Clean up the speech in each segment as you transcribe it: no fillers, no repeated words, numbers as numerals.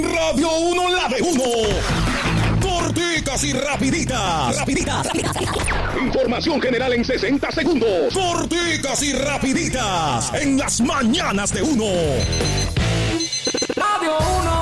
Radio 1, la de 1. Corticas y rapiditas. Información general en 60 segundos. Corticas y rapiditas. En las mañanas de 1. Radio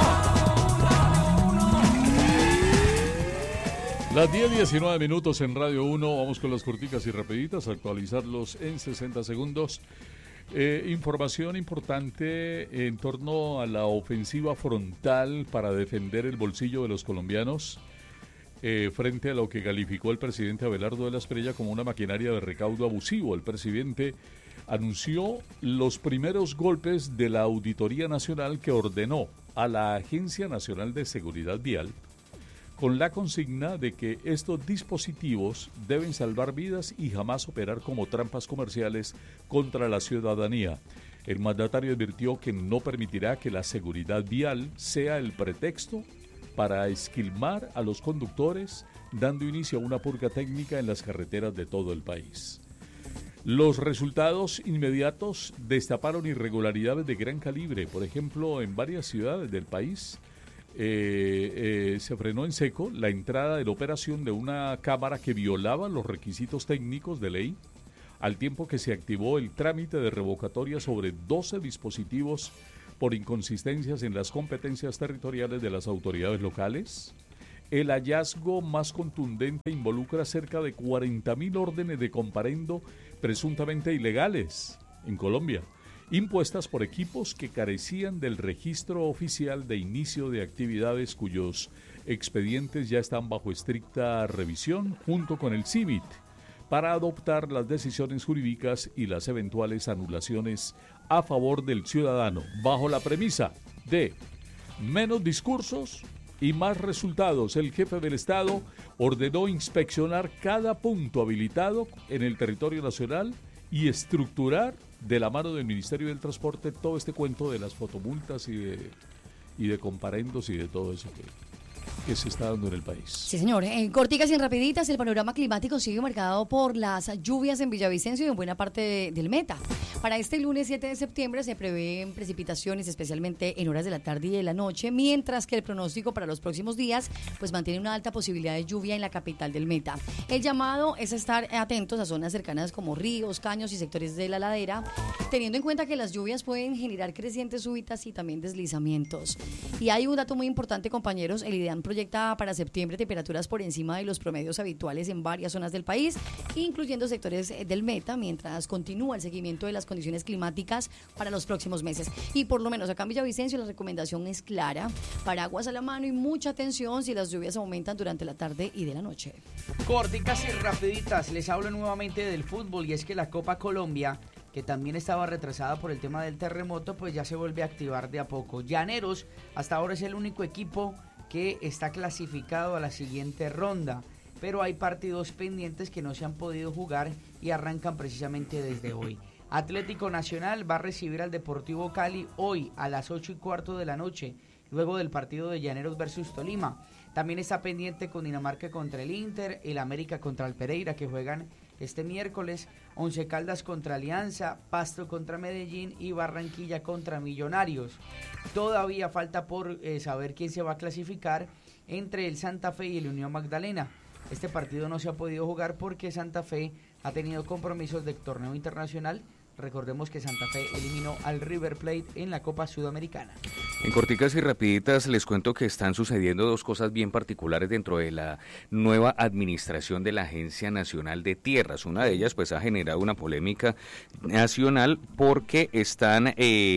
1. Las 10:19 minutos en Radio 1. Vamos con las corticas y rapiditas. Actualizarlos en 60 segundos. Información importante en torno a la ofensiva frontal para defender el bolsillo de los colombianos frente a lo que calificó el presidente Abelardo de la Espriella como una maquinaria de recaudo abusivo. El presidente anunció los primeros golpes de la Auditoría Nacional que ordenó a la Agencia Nacional de Seguridad Vial con la consigna de que estos dispositivos deben salvar vidas y jamás operar como trampas comerciales contra la ciudadanía. El mandatario advirtió que no permitirá que la seguridad vial sea el pretexto para esquilmar a los conductores, dando inicio a una purga técnica en las carreteras de todo el país. Los resultados inmediatos destaparon irregularidades de gran calibre. Por ejemplo, en varias ciudades del país se frenó en seco la entrada de la operación de una cámara que violaba los requisitos técnicos de ley, al tiempo que se activó el trámite de revocatoria sobre 12 dispositivos por inconsistencias en las competencias territoriales de las autoridades locales. El hallazgo más contundente involucra cerca de 40.000 órdenes de comparendo presuntamente ilegales en Colombia, impuestas por equipos que carecían del registro oficial de inicio de actividades cuyos expedientes ya están bajo estricta revisión junto con el CIVIT para adoptar las decisiones jurídicas y las eventuales anulaciones a favor del ciudadano, bajo la premisa de menos discursos y más resultados. El jefe del Estado ordenó inspeccionar cada punto habilitado en el territorio nacional y estructurar de la mano del Ministerio del Transporte todo este cuento de las fotomultas y de comparendos y de todo eso que se está dando en el país. Sí, señor. En corticas y rapiditas, el panorama climático sigue marcado por las lluvias en Villavicencio y en buena parte del Meta. Para este lunes 7 de septiembre se prevén precipitaciones, especialmente en horas de la tarde y de la noche, mientras que el pronóstico para los próximos días pues mantiene una alta posibilidad de lluvia en la capital del Meta. El llamado es estar atentos a zonas cercanas como ríos, caños y sectores de la ladera, teniendo en cuenta que las lluvias pueden generar crecientes súbitas y también deslizamientos. Y hay un dato muy importante, compañeros. El IDEAM proyecta para septiembre temperaturas por encima de los promedios habituales en varias zonas del país, incluyendo sectores del Meta, mientras continúa el seguimiento de las condiciones climáticas para los próximos meses. Y por lo menos acá en Villavicencio la recomendación es clara: paraguas a la mano y mucha atención si las lluvias aumentan durante la tarde y de la noche. Corticas y rapiditas, les hablo nuevamente del fútbol, y es que la Copa Colombia, que también estaba retrasada por el tema del terremoto, pues ya se vuelve a activar de a poco. Llaneros hasta ahora es el único equipo que está clasificado a la siguiente ronda, pero hay partidos pendientes que no se han podido jugar y arrancan precisamente desde hoy. Atlético Nacional va a recibir al Deportivo Cali hoy a las 8:15 de la noche, luego del partido de Llaneros versus Tolima. También está pendiente Cundinamarca contra el Inter, el América contra el Pereira, que juegan este miércoles, Once Caldas contra Alianza, Pasto contra Medellín y Barranquilla contra Millonarios. Todavía falta por saber quién se va a clasificar entre el Santa Fe y el Unión Magdalena. Este partido no se ha podido jugar porque Santa Fe ha tenido compromisos de torneo internacional. Recordemos que Santa Fe eliminó al River Plate en la Copa Sudamericana. En corticas y rapiditas les cuento que están sucediendo dos cosas bien particulares dentro de la nueva administración de la Agencia Nacional de Tierras. Una de ellas pues ha generado una polémica nacional porque están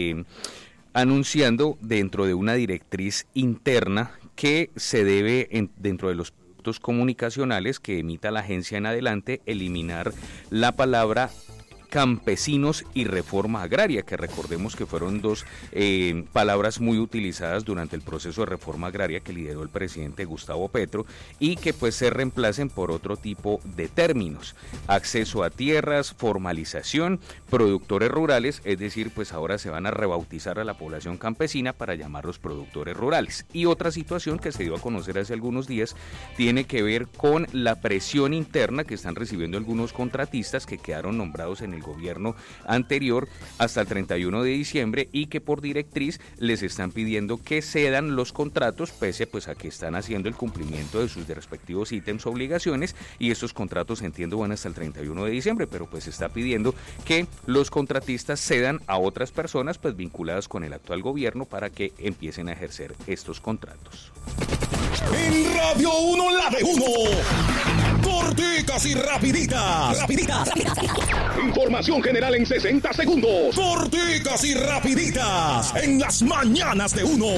anunciando dentro de una directriz interna que se debe dentro de los productos comunicacionales que emita la agencia en adelante eliminar la palabra campesinos y reforma agraria, que recordemos que fueron dos palabras muy utilizadas durante el proceso de reforma agraria que lideró el presidente Gustavo Petro, y que pues se reemplacen por otro tipo de términos: acceso a tierras, formalización, productores rurales. Es decir, pues ahora se van a rebautizar a la población campesina para llamarlos productores rurales. Y otra situación que se dio a conocer hace algunos días tiene que ver con la presión interna que están recibiendo algunos contratistas que quedaron nombrados en el gobierno anterior hasta el 31 de diciembre y que por directriz les están pidiendo que cedan los contratos pese pues a que están haciendo el cumplimiento de sus respectivos ítems o obligaciones, y estos contratos, entiendo, van hasta el 31 de diciembre, pero pues está pidiendo que los contratistas cedan a otras personas pues vinculadas con el actual gobierno para que empiecen a ejercer estos contratos. En Radio 1, la de 1. Corticas y rapiditas. Información general en 60 segundos. Corticas y rapiditas. En las mañanas de 1.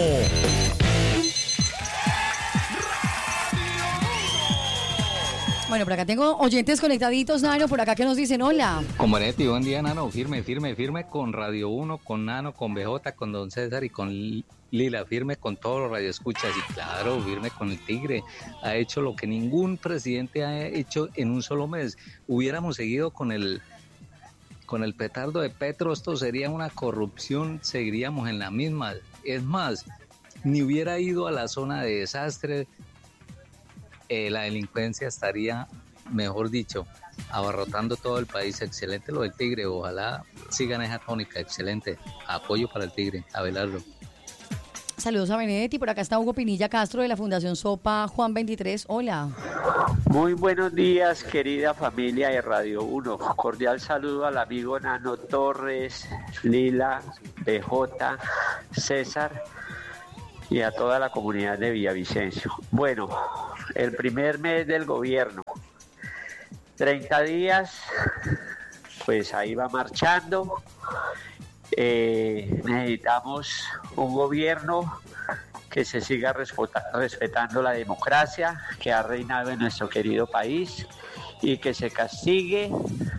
Bueno, por acá tengo oyentes conectaditos, Nano, por acá que nos dicen hola. Con Vanetti, buen día, Nano, firme con Radio 1, con Nano, con BJ, con Don César y con Lila, firme con todos los radioescuchas y claro, firme con el Tigre. Ha hecho lo que ningún presidente ha hecho en un solo mes. Hubiéramos seguido con el petardo de Petro, esto sería una corrupción, seguiríamos en la misma. Es más, ni hubiera ido a la zona de desastre, la delincuencia estaría, mejor dicho, abarrotando todo el país. Excelente lo del Tigre, ojalá sigan esa tónica, excelente. Apoyo para el Tigre, Abelardo. Saludos a Benedetti, por acá está Hugo Pinilla Castro de la Fundación Sopa Juan 23, hola. Muy buenos días, querida familia de Radio 1. Cordial saludo al amigo Nano Torres, Lila, BJ, César y a toda la comunidad de Villavicencio. Bueno, el primer mes del gobierno, 30 días, pues ahí va marchando. Necesitamos un gobierno que se siga respetando la democracia que ha reinado en nuestro querido país y que se castigue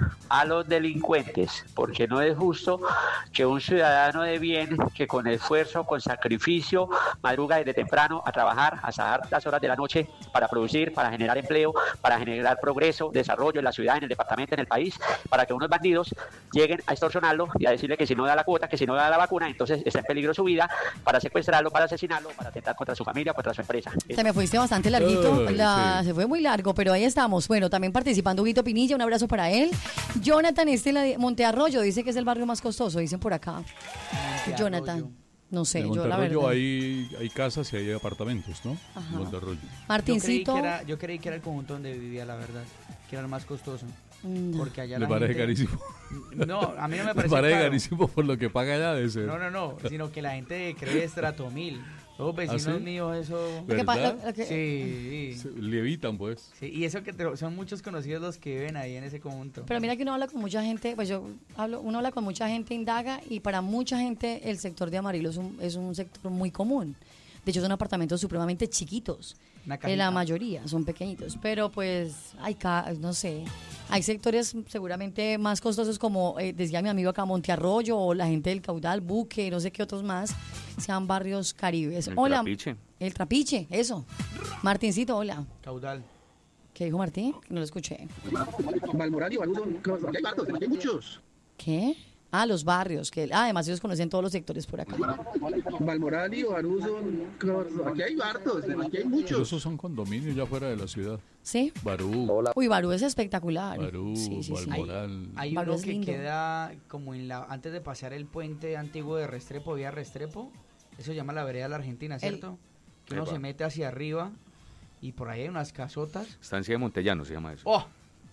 a los delincuentes, porque no es justo que un ciudadano de bien que con esfuerzo, con sacrificio, madruga desde temprano a trabajar hasta altas horas de la noche para producir, para generar empleo, para generar progreso, desarrollo en la ciudad, en el departamento, en el país, para que unos bandidos lleguen a extorsionarlo y a decirle que si no da la cuota, que si no da la vacuna, entonces está en peligro su vida, para secuestrarlo, para asesinarlo, para atentar contra su familia, contra su empresa. Se me fuiste bastante larguito, se fue muy largo, pero ahí estamos. Bueno, también participando Huguito Pinilla, un abrazo para él. Jonathan Estela de Montearroyo dice que es el barrio más costoso, dicen por acá. Jonathan, no sé, en yo la verdad. hay casas y hay apartamentos, ¿no? Ajá. Montearroyo. Martincito. Yo creí que era el conjunto donde vivía, la verdad, que era el más costoso. Porque allá me parece carísimo. No, a mí no me parece me parece caro. carísimo por lo que paga allá de ser. No, sino que la gente cree estrato 1000. Los vecinos míos, eso... ¿Verdad? Sí. Levitan, pues. Sí, y eso que son muchos conocidos los que viven ahí en ese conjunto. Pero mira que uno habla con mucha gente, uno habla con mucha gente, indaga, y para mucha gente el sector de Amarillo es un sector muy común. De hecho, son apartamentos supremamente chiquitos. La mayoría son pequeñitos. Pero pues, no sé, hay sectores seguramente más costosos como, decía mi amigo acá, Montearroyo, o la gente del Caudal, Buque, no sé qué otros más, sean barrios caribes. Hola. Trapiche. El Trapiche, eso. Martincito, hola. Caudal. ¿Qué dijo Martín? No lo escuché. Balmoral y Baruso, hay muchos. ¿Qué? Ah, los barrios, que además ellos conocen todos los sectores por acá. Balmoral y Baruso, aquí hay hartos, aquí hay muchos. Pero esos son condominios ya fuera de la ciudad. ¿Sí? Barú. Uy, Barú es espectacular. Barú, sí. Balmoral. Hay Barú uno es que lindo. queda como antes de pasar el puente antiguo de Restrepo, vía Restrepo. Eso se llama la vereda de la Argentina, ¿cierto? Que uno se mete hacia arriba y por ahí hay unas casotas. Estancia de Montellano se llama eso. ¡Oh!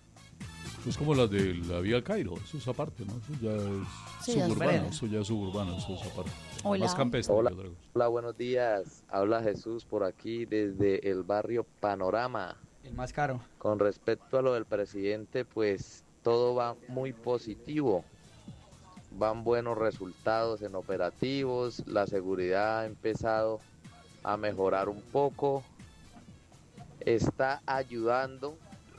Es como las de la vía al Cairo, eso es aparte, ¿no? Eso ya es suburbano, eso es aparte. Hola. Más campestre. Hola, buenos días. Habla Jesús por aquí desde el barrio Panorama. El más caro. Con respecto a lo del presidente, pues todo va muy positivo. Van buenos resultados en operativos, la seguridad ha empezado a mejorar un poco, está ayudando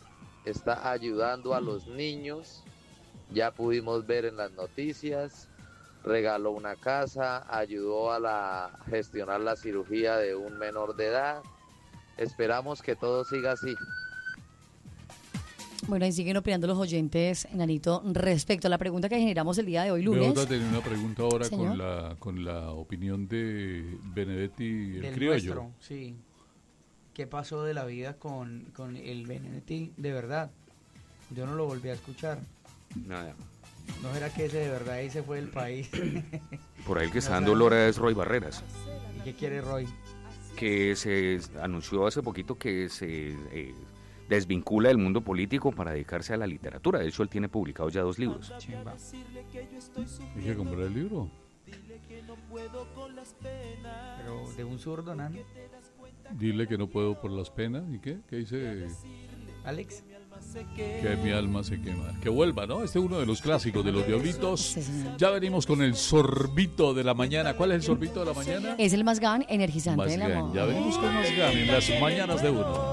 a los niños, ya pudimos ver en las noticias, regaló una casa, ayudó a gestionar la cirugía de un menor de edad, esperamos que todo siga así. Bueno, y siguen opinando los oyentes, Nanito, respecto a la pregunta que generamos el día de hoy, lunes. Me tenía una pregunta ahora Señor. con la opinión de Benedetti, el del criollo. Nuestro, sí. ¿Qué pasó de la vida con el Benedetti de verdad? Yo no lo volví a escuchar. Nada. ¿No será que ese de verdad ahí se fue del país? Por ahí el que está dando lora es Roy Barreras, ¿Y qué quiere Roy? que se anunció hace poquito que se desvincula del mundo político para dedicarse a la literatura. De hecho, él tiene publicados ya 2 libros. Chimba. ¿Hay que comprar el libro? Pero de un zurdo, ¿no? Dile que no puedo por las penas. ¿Y qué? ¿Qué dice? Alex. Que mi alma se quema. Que vuelva, ¿no? Este es uno de los clásicos de los Diablitos. Ya venimos con el sorbito de la mañana. ¿Cuál es el sorbito de la mañana? Es el Más Gan energizante Más del Gan. amor. Ya venimos con Más Gan en las mañanas de uno.